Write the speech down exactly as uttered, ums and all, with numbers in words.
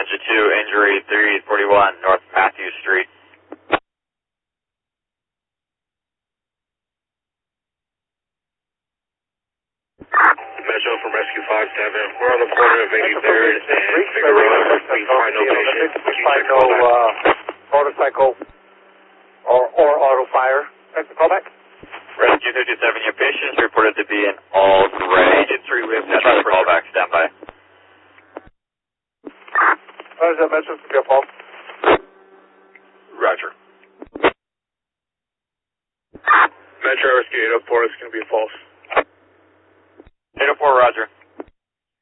Metro two, injury three forty-one, North Matthew Street. Metro from Rescue five seven. We're on the corner of eighty-third and Figueroa. We find no patient. Would you check no callback? uh, motorcycle or, or auto fire. That's the callback? Rescue fifty-seven, your patient is reported to be in all gray. Get three waves, that's the callback, stand by. What is that message to be a fault? Roger. Metro Rescue eight oh four is going to be false. eight oh four, roger.